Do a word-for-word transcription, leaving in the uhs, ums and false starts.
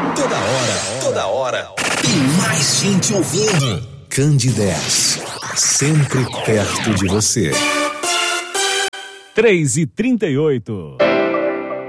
Toda hora, toda hora. Tem mais gente ouvindo. Candidez, sempre perto de você. três e trinta e oito.